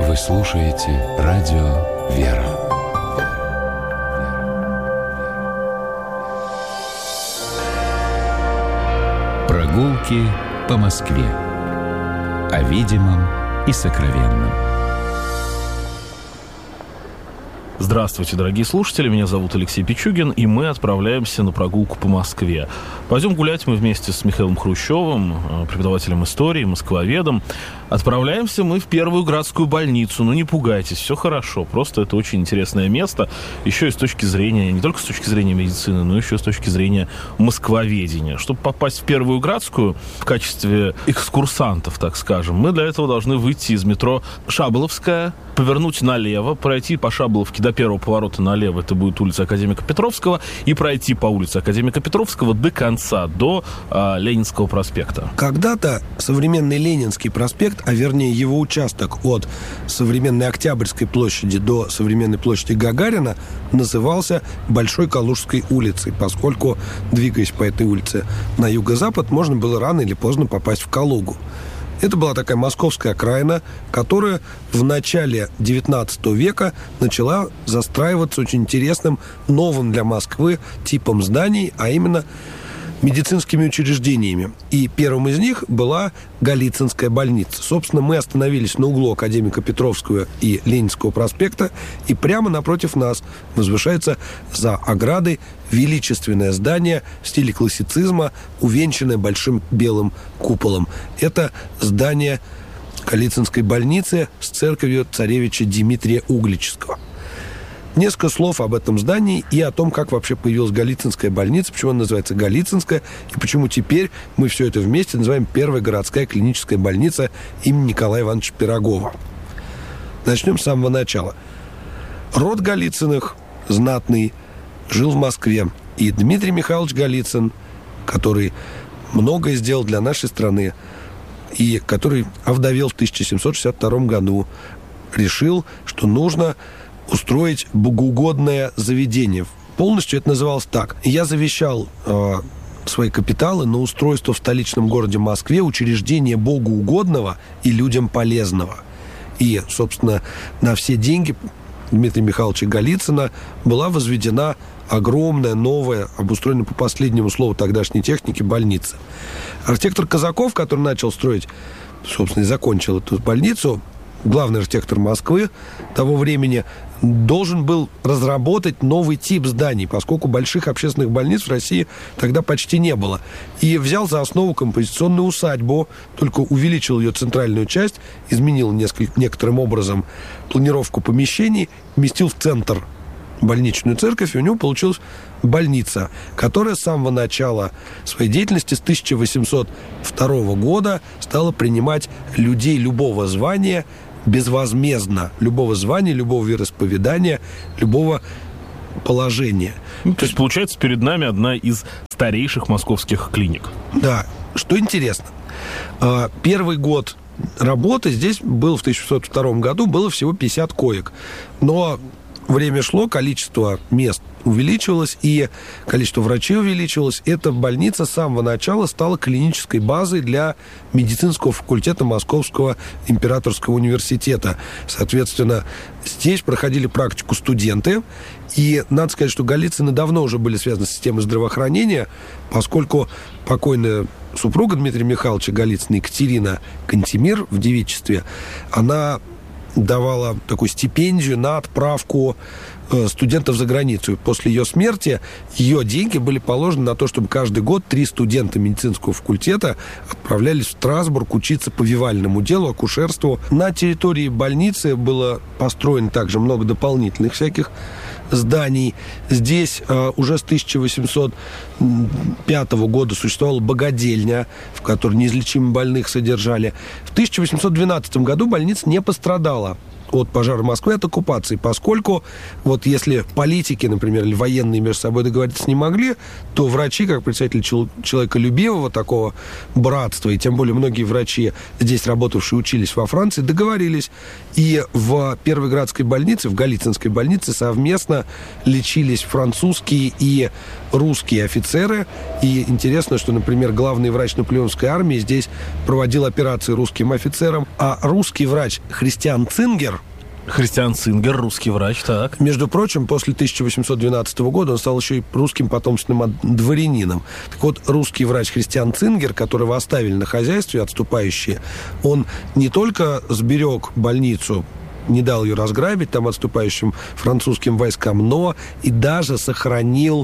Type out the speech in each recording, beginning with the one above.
Вы слушаете радио «Вера». Прогулки по Москве. О видимом и сокровенном. Здравствуйте, дорогие слушатели, меня зовут Алексей Пичугин, и мы отправляемся на прогулку по Москве. Пойдем гулять мы вместе с Михаилом Хрущевым, преподавателем истории, москвоведом. Отправляемся мы в Первую городскую больницу. Ну, не пугайтесь, все хорошо, просто это очень интересное место. Еще и с точки зрения, не только с точки зрения медицины, но еще и с точки зрения москвоведения. Чтобы попасть в Первую городскую в качестве экскурсантов, так скажем, мы для этого должны выйти из метро Шаболовская, повернуть налево, пройти по Шаболовке до первого поворота налево, это будет улица Академика Петровского, и пройти по улице Академика Петровского до конца, до Ленинского проспекта. Когда-то современный Ленинский проспект, а вернее его участок от современной Октябрьской площади до современной площади Гагарина, назывался Большой Калужской улицей, поскольку, двигаясь по этой улице на юго-запад, можно было рано или поздно попасть в Калугу. Это была такая московская окраина, которая в начале XIX века начала застраиваться очень интересным, новым для Москвы типом зданий, а именно медицинскими учреждениями. И первым из них была Голицынская больница. Собственно, мы остановились на углу Академика Петровского и Ленинского проспекта, и прямо напротив нас возвышается за оградой величественное здание в стиле классицизма, увенчанное большим белым куполом. Это здание Голицынской больницы с церковью царевича Дмитрия Угличского. Несколько слов об этом здании и о том, как вообще появилась Голицынская больница, почему она называется Голицынская, и почему теперь мы все это вместе называем Первая городская клиническая больница имени Николая Ивановича Пирогова. Начнем с самого начала. Род Голицыных, знатный, жил в Москве. И Дмитрий Михайлович Голицын, который многое сделал для нашей страны, и который овдовел в 1762 году, решил, что нужно устроить богоугодное заведение. Полностью это называлось так. Я завещал свои капиталы на устройство в столичном городе Москве учреждения богоугодного и людям полезного. И, собственно, на все деньги Дмитрия Михайловича Голицына была возведена огромная, новая, обустроенная по последнему слову тогдашней техники, больница. Архитектор Казаков, который начал строить, собственно, и закончил эту больницу, главный архитектор Москвы того времени, должен был разработать новый тип зданий, поскольку больших общественных больниц в России тогда почти не было. И взял за основу композиционную усадьбу, только увеличил ее центральную часть, изменил некоторым образом планировку помещений, вместил в центр больничную церковь, и у него получилась больница, которая с самого начала своей деятельности, с 1802 года, стала принимать людей любого звания безвозмездно, любого звания, любого вероисповедания, любого положения. То есть, получается, перед нами одна из старейших московских клиник. Да. Что интересно, первый год работы здесь был в 1602 году, было всего 50 коек. Но время шло, количество мест увеличивалось, и количество врачей увеличивалось. Эта больница с самого начала стала клинической базой для медицинского факультета Московского императорского университета. Соответственно, здесь проходили практику студенты, и надо сказать, что Голицыны давно уже были связаны с системой здравоохранения, поскольку покойная супруга Дмитрия Михайловича Голицына, Екатерина Кантемир, в девичестве, она давала такую стипендию на отправку студентов за границу. После ее смерти ее деньги были положены на то, чтобы каждый год 3 студента медицинского факультета отправлялись в Страсбург учиться повивальному делу, акушерству. На территории больницы было построено также много дополнительных всяких зданий. Здесь уже с 1805 года существовала богадельня, в которой неизлечимо больных содержали. В 1812 году больница не пострадала от пожара Москвы, от оккупации, поскольку вот если политики, например, или военные между собой договориться не могли, то врачи, как представители человеколюбивого такого братства, и тем более многие врачи, здесь работавшие, учились во Франции, договорились, и в Первой городской больнице, в Голицынской больнице совместно лечились французские и русские офицеры. И интересно, что, например, главный врач наполеоновской армии здесь проводил операции русским офицерам, а русский врач Христиан Цингер, Христиан Цингер, русский врач, так. Между прочим, после 1812 года он стал еще и русским потомственным дворянином. Так вот, русский врач Христиан Цингер, которого оставили на хозяйстве отступающие, он не только сберег больницу, не дал ее разграбить там отступающим французским войскам, но и даже сохранил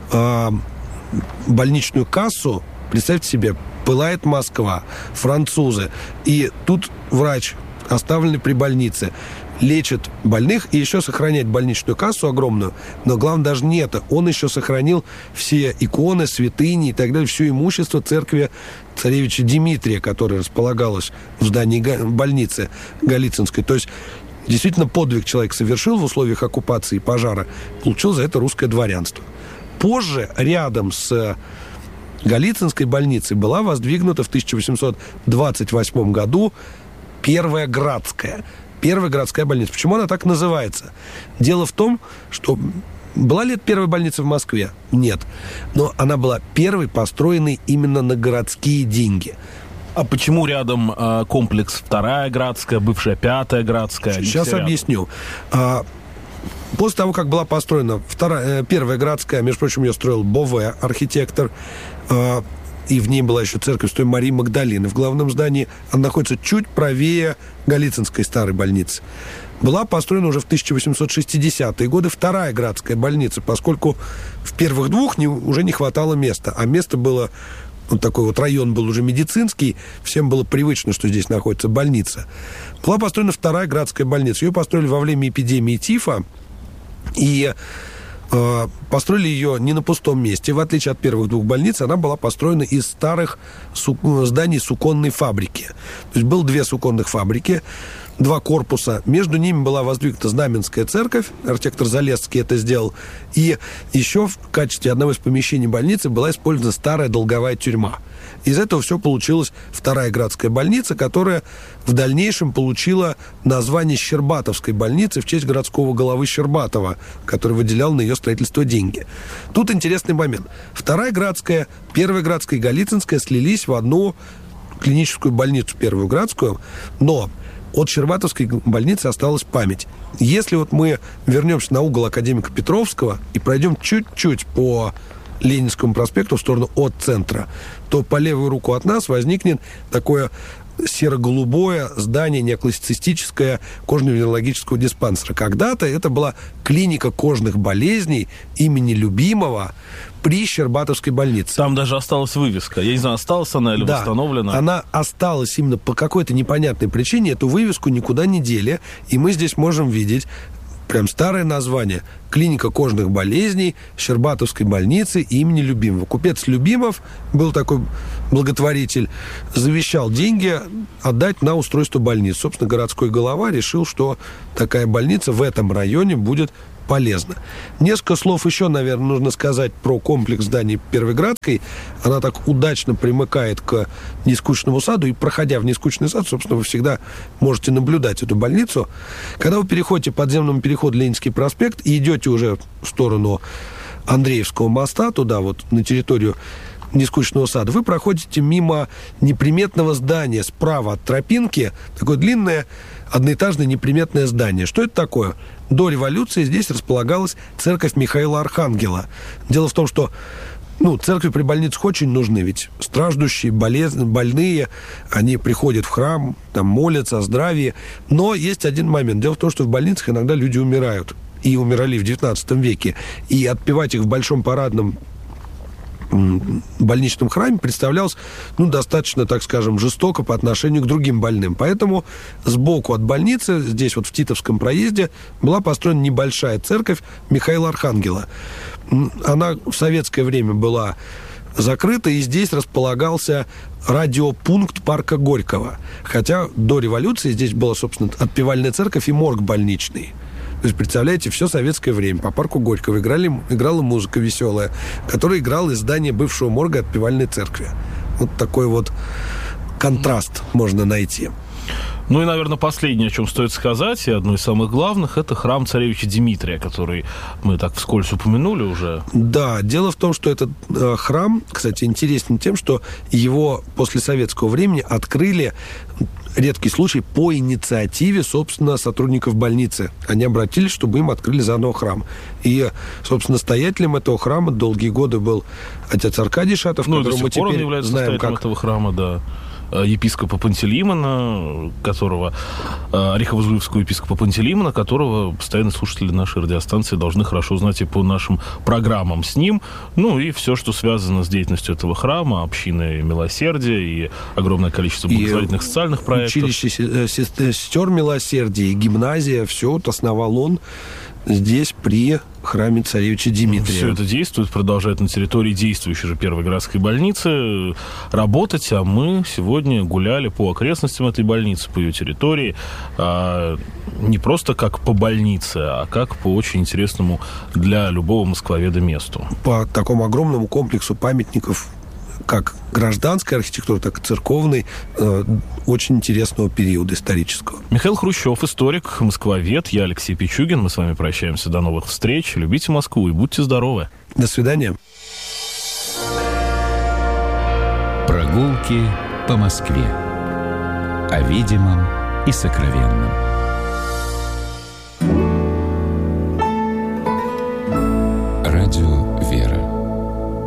больничную кассу. Представьте себе, пылает Москва, французы, и тут врач, оставленный при больнице, лечит больных и еще сохраняет больничную кассу огромную. Но главное даже не это. Он еще сохранил все иконы, святыни и так далее, все имущество церкви царевича Дмитрия, которое располагалось в здании больницы Голицынской. То есть действительно подвиг человек совершил в условиях оккупации и пожара, получил за это русское дворянство. Позже рядом с Голицынской больницей была воздвигнута в 1828 году Первая городская больница. Почему она так называется? Дело в том, что была ли это первая больница в Москве? Нет. Но она была первой, построенной именно на городские деньги. А почему рядом комплекс Вторая Градская, бывшая Пятая Градская? Сейчас объясню. После того, как была построена Первая Градская, между прочим, ее строил Бове, архитектор, и в ней была еще церковь Святой Марии Магдалины в главном здании. Она находится чуть правее Голицынской старой больницы. Была построена уже в 1860-е годы Вторая Градская больница, поскольку в первых двух уже не хватало места. А место было, вот такой вот район был уже медицинский, всем было привычно, что здесь находится больница. Была построена Вторая Градская больница. Ее построили во время эпидемии тифа, и построили ее не на пустом месте. В отличие от первых двух больниц, она была построена из старых зданий суконной фабрики. То есть было две суконных фабрики, два корпуса. Между ними была воздвигнута Знаменская церковь. Архитектор Залесский это сделал. И еще в качестве одного из помещений больницы была использована старая долговая тюрьма. Из этого все получилась Вторая Градская больница, которая в дальнейшем получила название Щербатовской больницы в честь городского головы Щербатова, который выделял на ее строительство деньги. Тут интересный момент. Вторая Градская, Первая Градская и Голицынская слились в одну клиническую больницу, Первую Градскую, но от Щербатовской больницы осталась память. Если вот мы вернемся на угол Академика Петровского и пройдем чуть-чуть по Ленинскому проспекту в сторону от центра, то по левую руку от нас возникнет такое серо-голубое здание неоклассицистическое кожно-венерологического диспансера. Когда-то это была клиника кожных болезней имени Любимого при Щербатовской больнице. Там даже осталась вывеска. Я не знаю, осталась она или восстановлена. Она осталась именно по какой-то непонятной причине. Эту вывеску никуда не дели. И мы здесь можем видеть прям старое название. Клиника кожных болезней Щербатовской больницы имени Любимого. Купец Любимов был такой благотворитель, завещал деньги отдать на устройство больницы. Собственно, городской голова решил, что такая больница в этом районе будет полезно. Несколько слов еще, наверное, нужно сказать про комплекс зданий Первой Градской. Она так удачно примыкает к Нескучному саду, и, проходя в Нескучный сад, собственно, вы всегда можете наблюдать эту больницу. Когда вы переходите по подземному переходу Ленинский проспект и идете уже в сторону Андреевского моста, туда вот, на территорию Нескучного сада, вы проходите мимо неприметного здания справа от тропинки, такое длинное одноэтажное неприметное здание. Что это такое? До революции здесь располагалась церковь Михаила Архангела. Дело в том, что церкви при больницах очень нужны, ведь страждущие, больные, они приходят в храм, там молятся о здравии. Но есть один момент. Дело в том, что в больницах иногда люди умирают. И умирали в XIX веке. И отпевать их в большом парадном больничном храме представлялось, достаточно, так скажем, жестоко по отношению к другим больным. Поэтому сбоку от больницы, здесь вот в Титовском проезде, была построена небольшая церковь Михаила Архангела. Она в советское время была закрыта, и здесь располагался радиопункт парка Горького. Хотя до революции здесь была, собственно, отпевальная церковь и морг больничный. То есть, представляете, все советское время по парку Горького играла музыка веселая, которая играла из здания бывшего морга отпевальной церкви. Вот такой вот контраст можно найти. Ну и, наверное, последнее, о чем стоит сказать, и одно из самых главных, это храм царевича Дмитрия, который мы так вскользь упомянули уже. Да, дело в том, что этот храм, кстати, интересен тем, что его после советского времени открыли, редкий случай, по инициативе, собственно, сотрудников больницы. Они обратились, чтобы им открыли заново храм. И, собственно, настоятелем этого храма долгие годы был отец Аркадий Шатов, которого мы теперь знаем как... этого храма, да. Епископа Пантелеймона, которого, Орехово-Зуевского епископа Пантелеймона, которого постоянно слушатели нашей радиостанции должны хорошо знать и по нашим программам с ним. Ну и все, что связано с деятельностью этого храма, общины милосердия и огромное количество благотворительных социальных проектов. Училище сестер милосердия и гимназия, все вот основал он здесь, при храме царевича Дмитрия. Все это действует, продолжает на территории действующей же первой городской больницы работать, а мы сегодня гуляли по окрестностям этой больницы, по ее территории, не просто как по больнице, а как по очень интересному для любого москвоведа месту. По такому огромному комплексу памятников, как гражданской архитектуры, так и церковной, очень интересного периода исторического. Михаил Хрущев, историк, москвовед, я Алексей Пичугин. Мы с вами прощаемся. До новых встреч. Любите Москву и будьте здоровы. До свидания. Прогулки по Москве. О видимом и сокровенном.